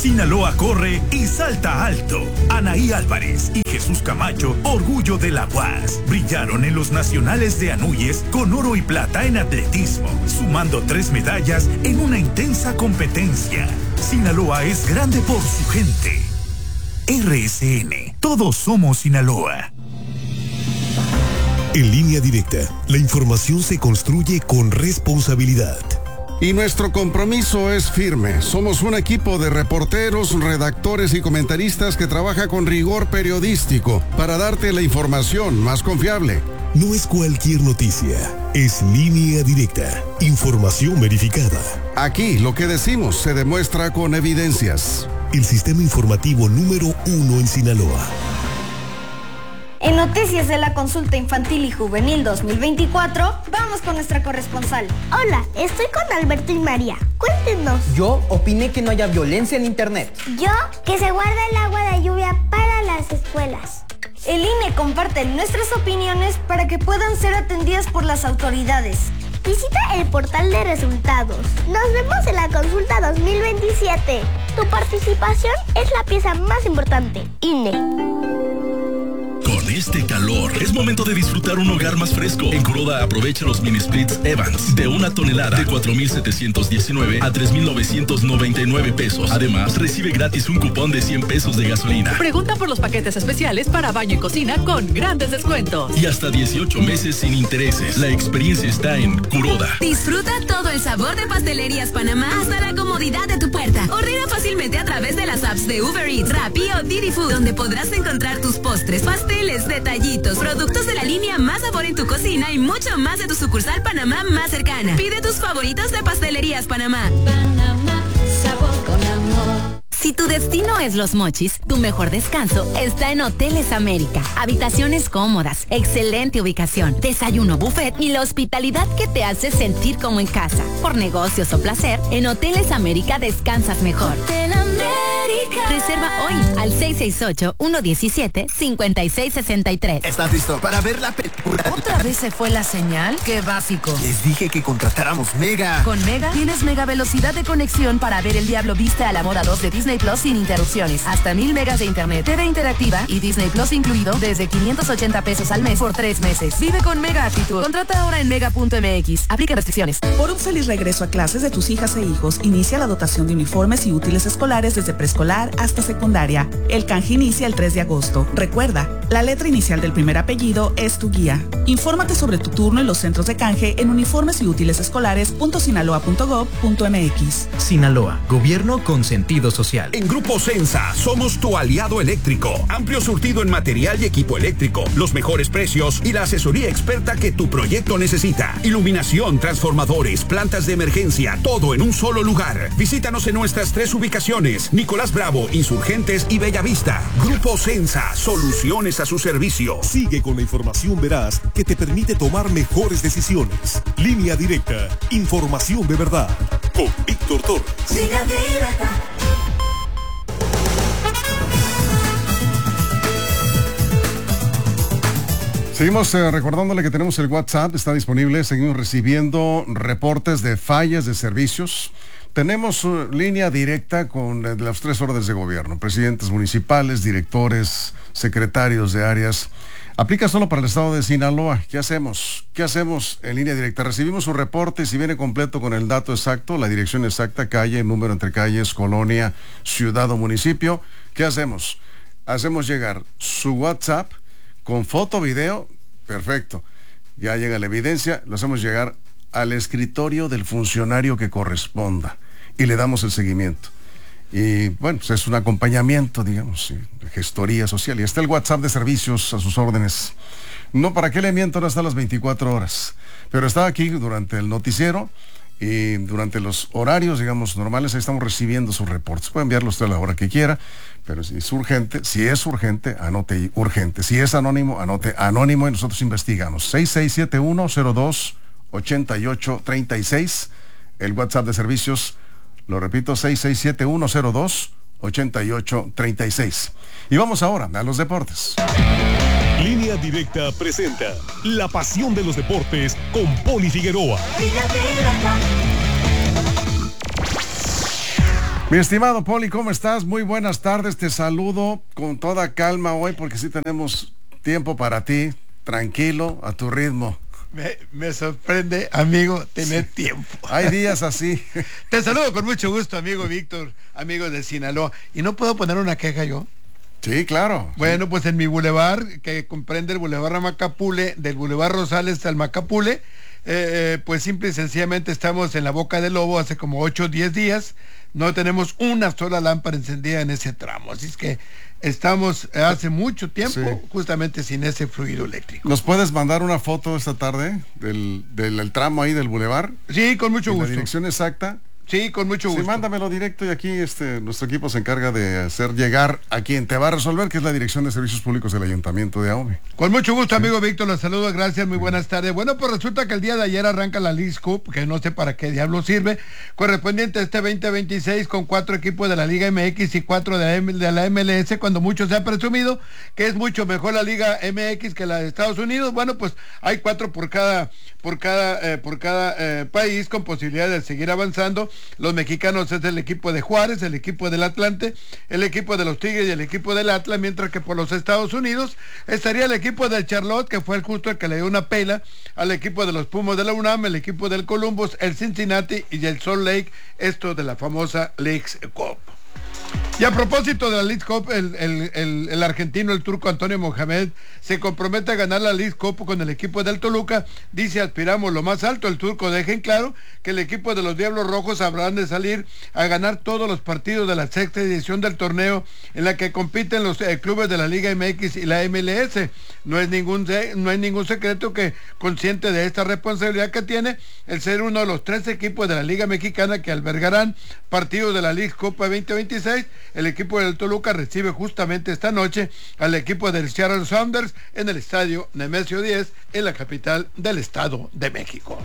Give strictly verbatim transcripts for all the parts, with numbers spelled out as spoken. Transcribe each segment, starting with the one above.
Sinaloa corre y salta alto. Anaí Álvarez y Jesús Camacho, orgullo de la U A S, brillaron en los nacionales de Anuyes con oro y plata en atletismo, sumando tres medallas en una intensa competencia. Sinaloa es grande por su gente. R S N, todos somos Sinaloa. En Línea Directa, la información se construye con responsabilidad. Y nuestro compromiso es firme. Somos un equipo de reporteros, redactores y comentaristas que trabaja con rigor periodístico para darte la información más confiable. No es cualquier noticia, es Línea Directa, información verificada. Aquí lo que decimos se demuestra con evidencias. El sistema informativo número uno en Sinaloa. En Noticias de la Consulta Infantil y Juvenil dos mil veinticuatro, vamos con nuestra corresponsal. Hola, estoy con Alberto y María. Cuéntenos. Yo opiné que no haya violencia en internet. Yo, que se guarda el agua de lluvia para las escuelas. El I N E comparte nuestras opiniones para que puedan ser atendidas por las autoridades. Visita el portal de resultados. Nos vemos en la consulta dos mil veintisiete. Tu participación es la pieza más importante. I N E. Con este calor, es momento de disfrutar un hogar más fresco. En Kuroda aprovecha los mini splits Evans de una tonelada de cuatro mil setecientos diecinueve a tres mil novecientos noventa y nueve pesos. Además, recibe gratis un cupón de cien pesos de gasolina. Pregunta por los paquetes especiales para baño y cocina con grandes descuentos. Y hasta dieciocho meses sin intereses. La experiencia está en Kuroda. Disfruta todo el sabor de Pastelerías Panamá hasta la comodidad de tu puerta. Ordena fácilmente a través de las apps de Uber Eats, Rappi o Didi Food, donde podrás encontrar tus postres, pasteles, detallitos, productos de la línea Más Sabor en tu cocina y mucho más de tu sucursal Panamá más cercana. Pide tus favoritos de Pastelerías Panamá. Panamá, sabor con amor. Si tu destino es Los Mochis, tu mejor descanso está en Hoteles América. Habitaciones cómodas, excelente ubicación, desayuno buffet y la hospitalidad que te hace sentir como en casa. Por negocios o placer, en Hoteles América descansas mejor. Hotel América. Reserva hoy al seis seis ocho, uno uno siete, cinco seis seis tres. ¿Estás listo para ver la película? ¿Otra vez se fue la señal? ¡Qué básico! Les dije que contratáramos Mega. Con Mega tienes mega velocidad de conexión para ver El Diablo Viste a la Moda dos de Disney Plus sin interrupciones. Hasta mil megas de internet, T V interactiva y Disney Plus incluido desde quinientos ochenta pesos al mes por tres meses. Vive con Mega Actitud. Contrata ahora en mega punto m x. Aplica restricciones. Por un feliz regreso a clases de tus hijas e hijos, inicia la dotación de uniformes y útiles escolares desde preescolar hasta secundaria. El canje inicia el tres de agosto. Recuerda, la letra inicial del primer apellido es tu guía. Infórmate sobre tu turno en los centros de canje en uniformes y útiles escolares punto sinaloa punto gob punto m x. Sinaloa, gobierno con sentido social. En Grupo Sensa somos tu aliado eléctrico. Amplio surtido en material y equipo eléctrico, los mejores precios y la asesoría experta que tu proyecto necesita. Iluminación, transformadores, plantas de emergencia, todo en un solo lugar. Visítanos en nuestras tres ubicaciones: Nicolás Bravo, Insurgentes y Bellavista. Grupo Sensa, soluciones a su servicio. Sigue con la información veraz que te permite tomar mejores decisiones. Línea Directa, información de verdad. Con Víctor Torres. Línea Directa. Seguimos eh, recordándole que tenemos el WhatsApp, está disponible, seguimos recibiendo reportes de fallas de servicios. Tenemos uh, línea directa con eh, las tres órdenes de gobierno, presidentes municipales, directores, secretarios de áreas. Aplica solo para el estado de Sinaloa. ¿Qué hacemos? ¿Qué hacemos en línea directa? Recibimos su reporte y si viene completo con el dato exacto, la dirección exacta, calle, número entre calles, colonia, ciudad o municipio, ¿qué hacemos? Hacemos llegar su WhatsApp con foto, video, perfecto. Ya llega la evidencia, lo hacemos llegar al escritorio del funcionario que corresponda y le damos el seguimiento. Y bueno, pues es un acompañamiento, digamos, ¿sí? De gestoría social. Y está el WhatsApp de servicios a sus órdenes. No, ¿para qué le miento? No está a las veinticuatro horas. Pero está aquí durante el noticiero y durante los horarios, digamos, normales. Ahí estamos recibiendo sus reportes. Puede enviarlo usted a la hora que quiera, pero si es urgente, si es urgente, anote ahí, urgente. Si es anónimo, anote anónimo y nosotros investigamos. seis seis siete uno cero dos ocho ocho tres seis, el WhatsApp de servicios. Lo repito, seis seis siete uno cero dos ocho ocho tres seis. Y vamos ahora a los deportes. Línea Directa presenta La Pasión de los Deportes con Poli Figueroa. Mi estimado Poli, ¿cómo estás? Muy buenas tardes, te saludo con toda calma hoy porque sí tenemos tiempo para ti, tranquilo, a tu ritmo. Me, me sorprende, amigo, tener sí. tiempo. Hay días así. Te saludo con mucho gusto, amigo Víctor, amigo de Sinaloa. ¿Y no puedo poner una queja yo? Sí, claro. Bueno, pues en mi bulevar, que comprende el bulevar Macapule, del bulevar Rosales al Macapule, eh, pues simple y sencillamente estamos en la boca del lobo hace como ocho o diez días. No tenemos una sola lámpara encendida en ese tramo, así es que estamos hace mucho tiempo sí. justamente sin ese fluido eléctrico. ¿Nos puedes mandar una foto esta tarde del, del, del tramo ahí del bulevar? Sí, con mucho gusto. La dirección exacta. Sí, con mucho gusto. Sí, mándamelo directo y aquí este nuestro equipo se encarga de hacer llegar a quien te va a resolver, que es la Dirección de Servicios Públicos del Ayuntamiento de Ahome. Con mucho gusto, sí. amigo Víctor, los saludo, gracias, muy buenas tardes. Bueno, pues resulta que el día de ayer arranca la Leagues Cup, que no sé para qué diablo sirve, correspondiente a este veinte veintiséis con cuatro equipos de la Liga M X y cuatro de la, M de la M L S, cuando mucho se ha presumido que es mucho mejor la Liga M X que la de Estados Unidos. Bueno, pues hay cuatro por cada, por cada, eh, por cada eh, país con posibilidad de seguir avanzando. Los mexicanos es el equipo de Juárez, el equipo del Atlante, el equipo de los Tigres y el equipo del Atlas, mientras que por los Estados Unidos estaría el equipo del Charlotte, que fue el justo el que le dio una pela al equipo de los Pumas de la UNAM, el equipo del Columbus, el Cincinnati y el Salt Lake, esto de la famosa Leagues Cup. Y a propósito de la Leagues Cup, el, el, el, el argentino, el turco Antonio Mohamed, se compromete a ganar la Leagues Cup con el equipo del Toluca. Dice, aspiramos lo más alto. El turco deja en claro que el equipo de los Diablos Rojos habrán de salir a ganar todos los partidos de la sexta edición del torneo en la que compiten los eh, clubes de la Liga M X y la M L S. No es ningún, no hay ningún secreto que, consciente de esta responsabilidad que tiene, el ser uno de los tres equipos de la Liga Mexicana que albergarán partidos de la Leagues Cup veinte veintiséis, el equipo del Toluca recibe justamente esta noche al equipo del Seattle Sounders en el estadio Nemesio diez en la capital del Estado de México.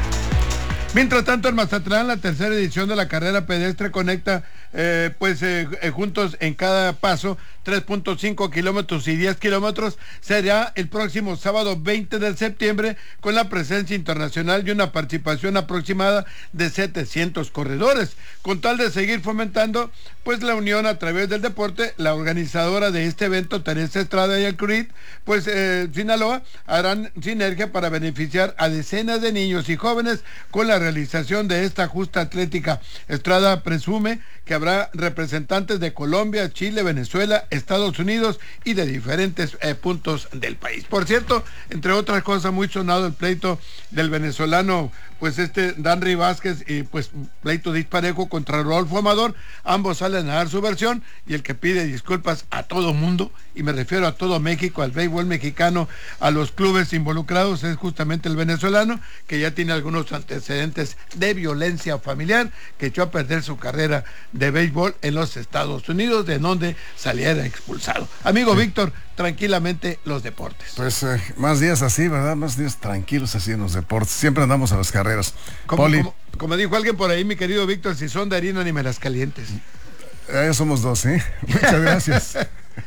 Mientras tanto, en Mazatlán, la tercera edición de la carrera pedestre conecta eh, pues eh, eh, juntos en cada paso tres punto cinco kilómetros y diez kilómetros. Será el próximo sábado veinte de septiembre con la presencia internacional y una participación aproximada de setecientos corredores. Con tal de seguir fomentando pues la unión a través del deporte, la organizadora de este evento, Teresa Estrada y el C R I T, pues eh, Sinaloa, harán sinergia para beneficiar a decenas de niños y jóvenes con la realización de esta justa atlética. Estrada presume que habrá representantes de Colombia, Chile, Venezuela, Estados Unidos y de diferentes eh, puntos del país. Por cierto, entre otras cosas, muy sonado el pleito del venezolano, pues este Danry Vázquez, y pues pleito disparejo contra Rodolfo Amador. Ambos salen a dar su versión y el que pide disculpas a todo mundo, y me refiero a todo México, al béisbol mexicano, a los clubes involucrados, es justamente el venezolano, que ya tiene algunos antecedentes de violencia familiar, que echó a perder su carrera de béisbol en los Estados Unidos, de donde saliera expulsado. Amigo sí. Víctor, tranquilamente los deportes. Pues eh, más días así, ¿verdad? Más días tranquilos así en los deportes. Siempre andamos a las carreras. Como, Poli. como, como dijo alguien por ahí, mi querido Víctor, si son de harina ni me las calientes. Eh, somos dos, ¿sí? Muchas gracias.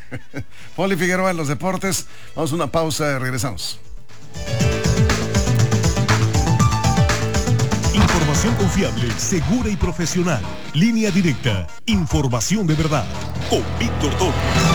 Poli Figueroa en los deportes. Vamos a una pausa y regresamos. Información confiable, segura y profesional. Línea directa. Información de verdad. Con Víctor Toro.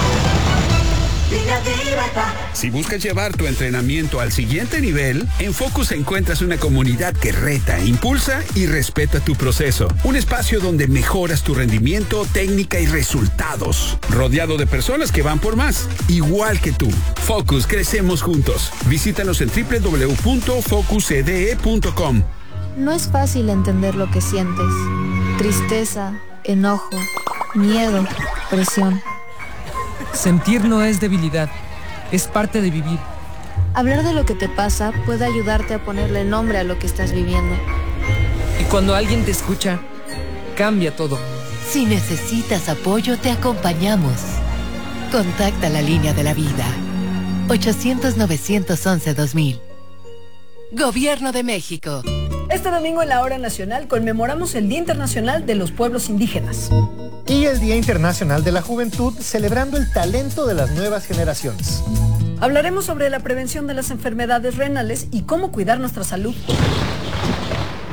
Si buscas llevar tu entrenamiento al siguiente nivel, en Focus encuentras una comunidad que reta, impulsa y respeta tu proceso. Un espacio donde mejoras tu rendimiento, técnica y resultados. Rodeado de personas que van por más, igual que tú. Focus, crecemos juntos. Visítanos en doble u doble u doble u punto focus e d e punto com. No es fácil entender lo que sientes. Tristeza, enojo, miedo, presión. Sentir no es debilidad, es parte de vivir. Hablar de lo que te pasa puede ayudarte a ponerle nombre a lo que estás viviendo. Y cuando alguien te escucha, cambia todo. Si necesitas apoyo, te acompañamos. Contacta la línea de la vida. ochocientos, novecientos once, dos mil. Gobierno de México. Este domingo en la Hora Nacional conmemoramos el Día Internacional de los Pueblos Indígenas. Y el Día Internacional de la Juventud, celebrando el talento de las nuevas generaciones. Hablaremos sobre la prevención de las enfermedades renales y cómo cuidar nuestra salud.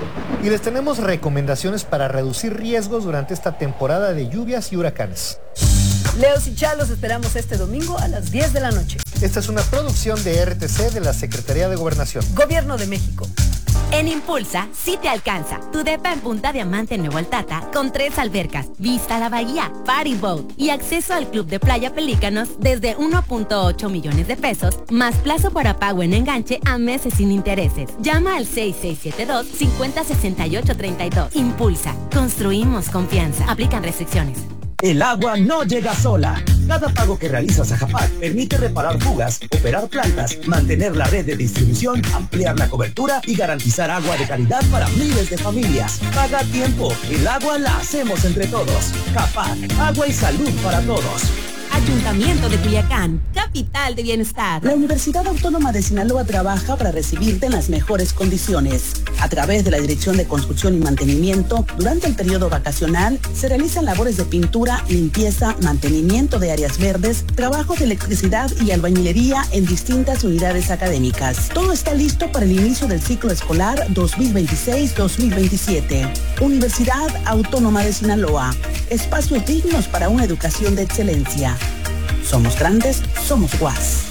Y les tenemos recomendaciones para reducir riesgos durante esta temporada de lluvias y huracanes. Leos y Chá los esperamos este domingo a las diez de la noche. Esta es una producción de R T C de la Secretaría de Gobernación. Gobierno de México. En Impulsa, sí te alcanza. Tu depa en Punta Diamante en Nuevo Altata, con tres albercas, vista a la bahía, party boat y acceso al club de playa Pelícanos desde uno punto ocho millones de pesos, más plazo para pago en enganche a meses sin intereses. Llama al seis seis siete dos, cinco cero seis ocho tres dos. Impulsa, construimos confianza. Aplican restricciones. El agua no llega sola. Cada pago que realizas a Japac permite reparar fugas, operar plantas, mantener la red de distribución, ampliar la cobertura y garantizar agua de calidad para miles de familias. Paga a tiempo. El agua la hacemos entre todos. Japac, agua y salud para todos. Ayuntamiento de Culiacán, capital de bienestar. La Universidad Autónoma de Sinaloa trabaja para recibirte en las mejores condiciones. A través de la Dirección de Construcción y Mantenimiento, durante el periodo vacacional, se realizan labores de pintura, limpieza, mantenimiento de áreas verdes, trabajos de electricidad y albañilería en distintas unidades académicas. Todo está listo para el inicio del ciclo escolar dos mil veintiséis dos mil veintisiete. Universidad Autónoma de Sinaloa. Espacios dignos para una educación de excelencia. Somos grandes, somos U A S.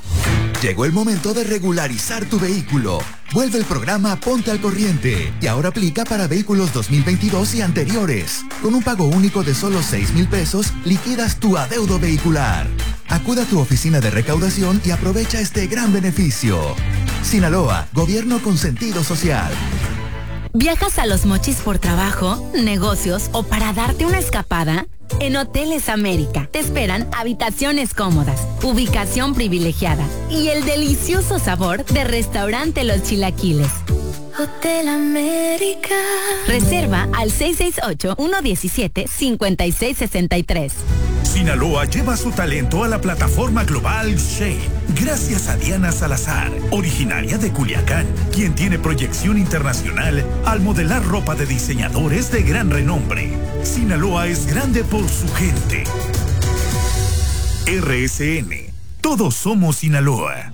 Llegó el momento de regularizar tu vehículo. Vuelve el programa Ponte al Corriente y ahora aplica para vehículos dos mil veintidós y anteriores. Con un pago único de solo seis mil pesos, liquidas tu adeudo vehicular. Acuda a tu oficina de recaudación y aprovecha este gran beneficio. Sinaloa, gobierno con sentido social. ¿Viajas a Los Mochis por trabajo, negocios o para darte una escapada? En Hoteles América te esperan habitaciones cómodas, ubicación privilegiada y el delicioso sabor de restaurante Los Chilaquiles. Hotel América. Reserva al seis seis ocho, uno uno siete, cinco seis seis tres. Sinaloa lleva su talento a la plataforma global Shane, gracias a Diana Salazar, originaria de Culiacán, quien tiene proyección internacional al modelar ropa de diseñadores de gran renombre. Sinaloa es grande por su gente. R S N, todos somos Sinaloa.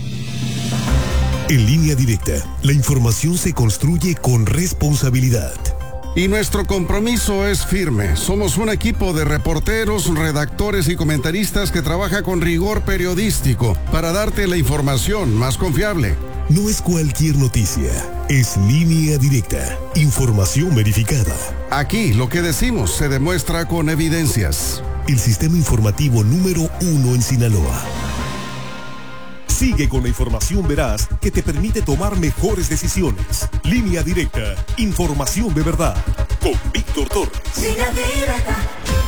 En Línea Directa, la información se construye con responsabilidad. Y nuestro compromiso es firme. Somos un equipo de reporteros, redactores y comentaristas que trabaja con rigor periodístico para darte la información más confiable. No es cualquier noticia, es Línea Directa, información verificada. Aquí lo que decimos se demuestra con evidencias. El sistema informativo número uno en Sinaloa. Sigue con la información veraz que te permite tomar mejores decisiones. Línea Directa, información de verdad. Con Víctor Torres. Línea Directa.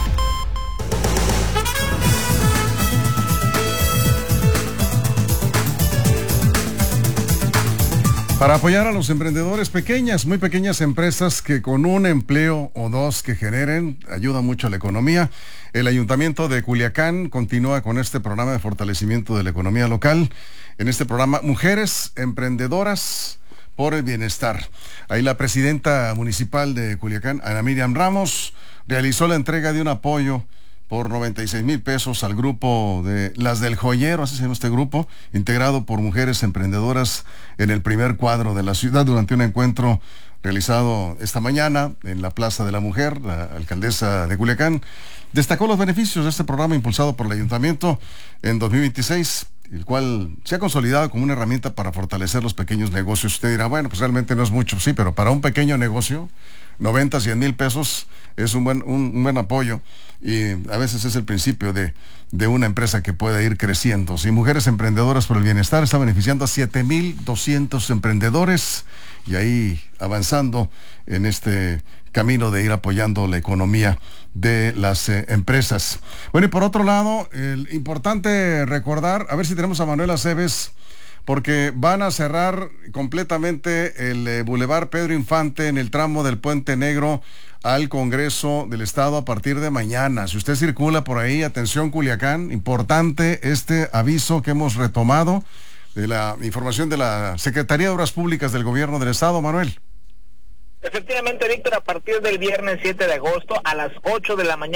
Para apoyar a los emprendedores, pequeñas, muy pequeñas empresas que con un empleo o dos que generen ayuda mucho a la economía, el Ayuntamiento de Culiacán continúa con este programa de fortalecimiento de la economía local. En este programa, Mujeres Emprendedoras por el Bienestar. Ahí la presidenta municipal de Culiacán, Ana Miriam Ramos, realizó la entrega de un apoyo por noventa y seis mil pesos al grupo de Las del Joyero, así se llama este grupo, integrado por mujeres emprendedoras en el primer cuadro de la ciudad durante un encuentro realizado esta mañana en la Plaza de la Mujer. La alcaldesa de Culiacán destacó los beneficios de este programa impulsado por el ayuntamiento en dos mil veintiséis, el cual se ha consolidado como una herramienta para fortalecer los pequeños negocios. Usted dirá, bueno, pues realmente no es mucho, sí, pero para un pequeño negocio, noventa, cien mil pesos es un buen, un, un buen apoyo, y a veces es el principio de, de una empresa que puede ir creciendo. Si Mujeres Emprendedoras por el Bienestar está beneficiando a siete mil doscientos emprendedores y ahí avanzando en este camino de ir apoyando la economía de las eh, empresas. Bueno, y por otro lado, el importante recordar, a ver si tenemos a Manuel Aceves, porque van a cerrar completamente el eh, Boulevard Pedro Infante en el tramo del Puente Negro al Congreso del Estado a partir de mañana. Si usted circula por ahí, atención Culiacán, importante este aviso que hemos retomado de la información de la Secretaría de Obras Públicas del Gobierno del Estado. Manuel. Efectivamente, Víctor, a partir del viernes siete de agosto a las ocho de la mañana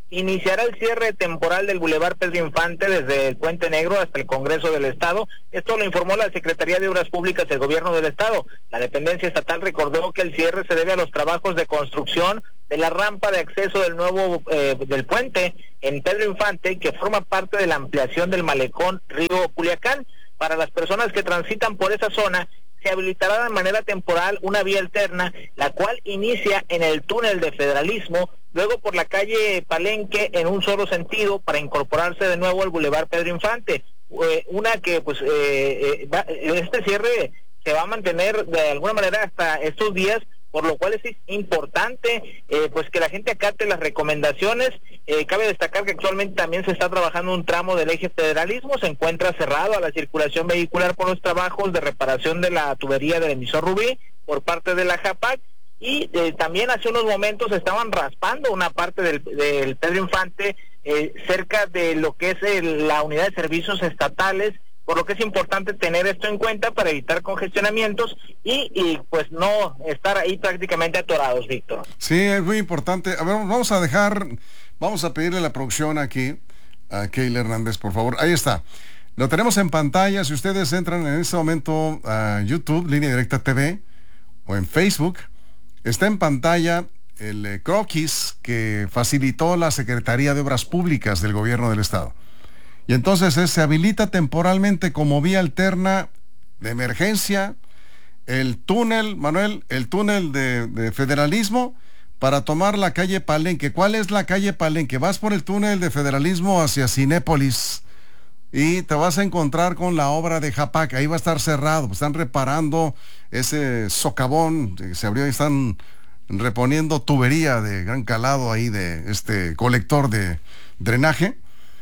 iniciará el cierre temporal del Boulevard Pedro Infante desde el Puente Negro hasta el Congreso del Estado. Esto lo informó la Secretaría de Obras Públicas del Gobierno del Estado. La dependencia estatal recordó que el cierre se debe a los trabajos de construcción de la rampa de acceso del nuevo eh, del puente en Pedro Infante, que forma parte de la ampliación del malecón Río Culiacán. Para las personas que transitan por esa zona, se habilitará de manera temporal una vía alterna, la cual inicia en el túnel de Federalismo, luego por la calle Palenque en un solo sentido para incorporarse de nuevo al Boulevard Pedro Infante. Eh, una que pues eh, eh, va, este cierre se va a mantener de alguna manera hasta estos días, por lo cual es importante eh, pues que la gente acate las recomendaciones. Eh, cabe destacar que actualmente también se está trabajando un tramo del eje Federalismo, se encuentra cerrado a la circulación vehicular por los trabajos de reparación de la tubería del emisor Rubí por parte de la JAPAC, y eh, también hace unos momentos estaban raspando una parte del, del Pedro Infante eh, cerca de lo que es el, la unidad de servicios estatales, por lo que es importante tener esto en cuenta para evitar congestionamientos y, y pues no estar ahí prácticamente atorados, Víctor. Sí, es muy importante. A ver, vamos a dejar, vamos a pedirle a la producción aquí, a Keila Hernández, por favor. Ahí está. Lo tenemos en pantalla. Si ustedes entran en este momento a YouTube, Línea Directa T V, o en Facebook, está en pantalla el eh, croquis que facilitó la Secretaría de Obras Públicas del Gobierno del Estado. Y entonces eh, se habilita temporalmente como vía alterna de emergencia el túnel, Manuel, el túnel de, de Federalismo para tomar la calle Palenque. ¿Cuál es la calle Palenque? Vas por el túnel de Federalismo hacia Cinépolis y te vas a encontrar con la obra de JAPAC. Ahí va a estar cerrado. Están reparando ese socavón que se abrió y están reponiendo tubería de gran calado ahí de este colector de drenaje.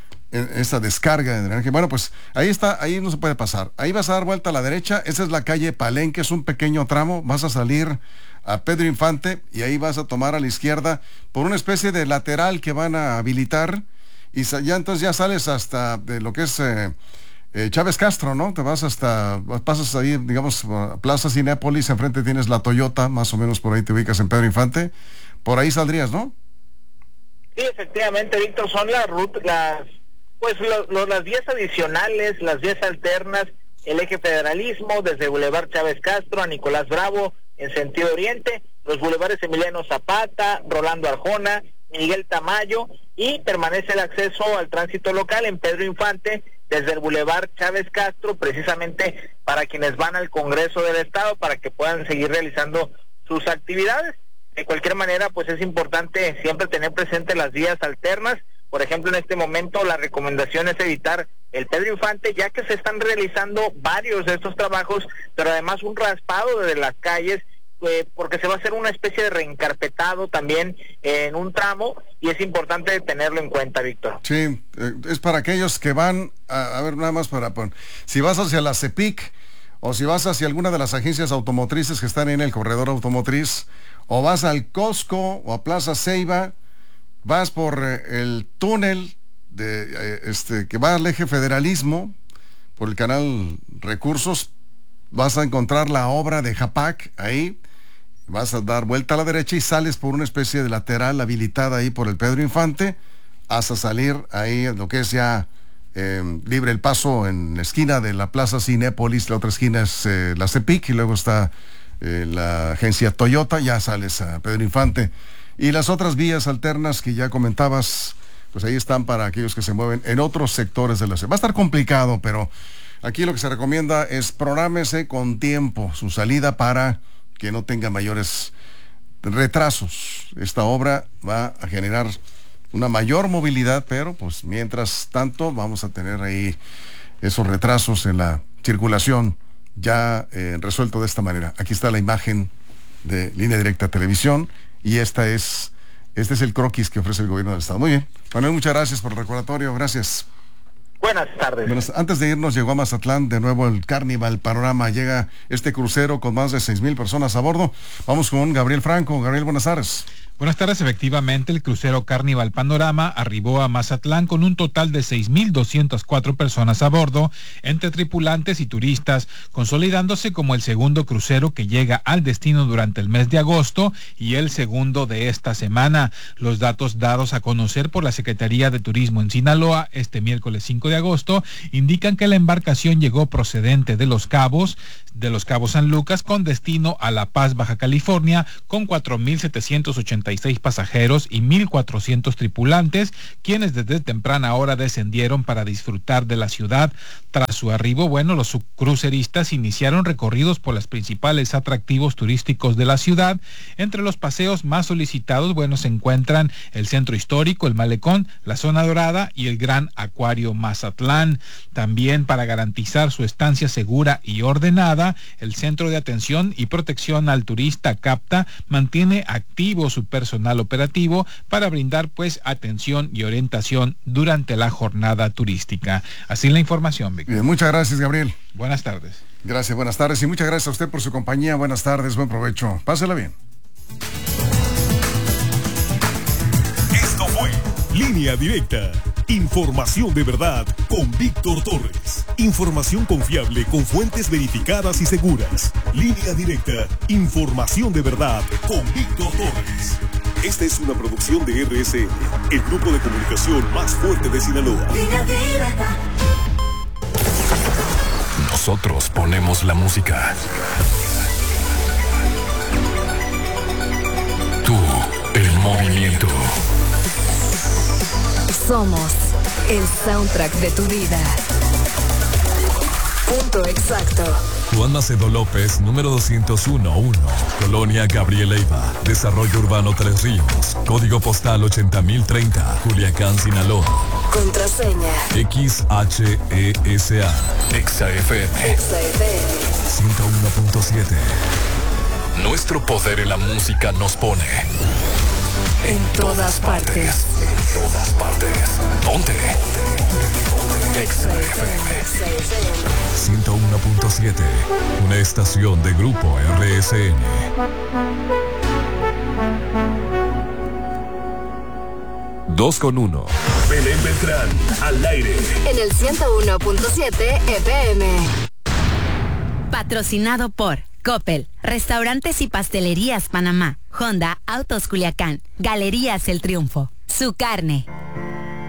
Esa descarga de drenaje. Bueno, pues ahí está, ahí no se puede pasar. Ahí vas a dar vuelta a la derecha, esa es la calle Palenque, es un pequeño tramo, vas a salir a Pedro Infante y ahí vas a tomar a la izquierda por una especie de lateral que van a habilitar y ya entonces ya sales hasta de lo que es eh, eh, Chávez Castro, ¿no? Te vas hasta, pasas ahí, digamos, Plaza Cinépolis, enfrente tienes la Toyota, más o menos por ahí te ubicas en Pedro Infante, por ahí saldrías, ¿no? Sí, efectivamente, Víctor, son las rutas, las pues lo, lo, las vías adicionales, las vías alternas, el eje Federalismo desde Boulevard Chávez Castro a Nicolás Bravo en sentido oriente, los bulevares Emiliano Zapata, Rolando Arjona, Miguel Tamayo, y permanece el acceso al tránsito local en Pedro Infante desde el Boulevard Chávez Castro, precisamente para quienes van al Congreso del Estado, para que puedan seguir realizando sus actividades. De cualquier manera, pues es importante siempre tener presente las vías alternas. Por ejemplo, en este momento la recomendación es evitar el Pedro Infante, ya que se están realizando varios de estos trabajos, pero además un raspado de las calles, eh, porque se va a hacer una especie de reencarpetado también eh, en un tramo, y es importante tenerlo en cuenta, Víctor. Sí, eh, es para aquellos que van, a, a ver, nada más para poner, si vas hacia la CEPIC, o si vas hacia alguna de las agencias automotrices que están en el corredor automotriz, o vas al Costco o a Plaza Ceiba, vas por eh, el túnel de eh, este que va al eje Federalismo, por el canal Recursos, vas a encontrar la obra de JAPAC ahí, vas a dar vuelta a la derecha y sales por una especie de lateral habilitada ahí por el Pedro Infante, hasta salir ahí en lo que es ya eh, libre el paso en la esquina de la Plaza Cinépolis, la otra esquina es eh, la CEPIC y luego está eh, la agencia Toyota, ya sales a Pedro Infante. Y las otras vías alternas que ya comentabas, pues ahí están para aquellos que se mueven en otros sectores de la ciudad. Va a estar complicado, pero aquí lo que se recomienda es prográmese con tiempo su salida para que no tenga mayores retrasos. Esta obra va a generar una mayor movilidad, pero pues mientras tanto vamos a tener ahí esos retrasos en la circulación ya eh, resuelto de esta manera. Aquí está la imagen de Línea Directa Televisión. Y esta es, este es el croquis que ofrece el gobierno del Estado. Muy bien. Manuel, muchas gracias por el recordatorio. Gracias. Buenas tardes. Bueno, antes de irnos, llegó a Mazatlán de nuevo el Carnival Panorama. Llega este crucero con más de seis mil personas a bordo. Vamos con Gabriel Franco. Gabriel, buenas tardes. Buenas tardes. Efectivamente, el crucero Carnival Panorama arribó a Mazatlán con un total de seis mil doscientas cuatro personas a bordo, entre tripulantes y turistas, consolidándose como el segundo crucero que llega al destino durante el mes de agosto y el segundo de esta semana. Los datos dados a conocer por la Secretaría de Turismo en Sinaloa este miércoles cinco de agosto indican que la embarcación llegó procedente de Los Cabos, de Los Cabos San Lucas, con destino a La Paz, Baja California, con cuatro mil setecientos ochenta y seis pasajeros y mil cuatrocientos tripulantes, quienes desde temprana hora descendieron para disfrutar de la ciudad. Tras su arribo, bueno, los cruceristas iniciaron recorridos por los principales atractivos turísticos de la ciudad. Entre los paseos más solicitados, bueno, se encuentran el centro histórico, el malecón, la zona dorada y el gran acuario Mazatlán. También, para garantizar su estancia segura y ordenada, el Centro de Atención y Protección al Turista CAPTA mantiene activo su personal operativo para brindar pues atención y orientación durante la jornada turística. Así la información, Víctor. Bien, muchas gracias, Gabriel. Buenas tardes. Gracias, buenas tardes y muchas gracias a usted por su compañía. Buenas tardes, buen provecho. Pásela bien. Esto fue Línea Directa. Información de verdad con Víctor Torres. Información confiable con fuentes verificadas y seguras. Línea Directa. Información de verdad con Víctor Torres. Esta es una producción de R S N, el grupo de comunicación más fuerte de Sinaloa. Línea Directa. Nosotros ponemos la música. Tú, el movimiento. Somos el soundtrack de tu vida. Punto exacto. Juan Macedo López, número doscientos uno uno, Colonia Gabriel Leiva, Desarrollo Urbano Tres Ríos, Código Postal ochenta mil treinta, Culiacán, Sinaloa. Contraseña X H E S A. Exa F M. Exa F M ciento uno punto siete. Nuestro poder en la música nos pone en todas partes. En todas partes. Ponte. Exa F M ciento uno punto siete. Una estación de Grupo R S N. Dos con uno. Belén Beltrán, al aire. En el ciento uno punto siete F M. Patrocinado por Coppel, Restaurantes y Pastelerías Panamá, Honda, Autos Culiacán, Galerías El Triunfo, Su Carne,